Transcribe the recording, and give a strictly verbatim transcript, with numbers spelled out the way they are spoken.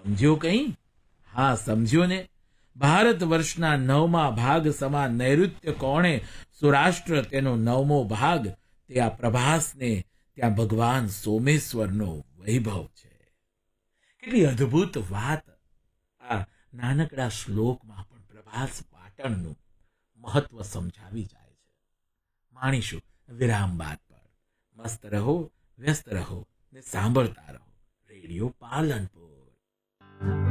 સમજ્યો કંઈ? હા, સમજ્યો ને. ભારત વર્ષના નવમા ભાગ સમા નૈઋત્ય કોણે સૌરાષ્ટ્ર તેનો નવમો ભાગ. તે આ પ્રભાસને ત્યાં ભગવાન સોમેશ્વરનો વૈભવ છે. કેટલી અદ્ભુત વાત આ નાનકડા શ્લોકમાં પણ પ્રભાસ પાટણનું મહત્વ સમજાવી જાય છે. માણીશું વિરામ બાદ પર. મસ્ત રહો, વ્યસ્ત રહો ને સાંભળતા રહો રેડિયો પાલનપુર.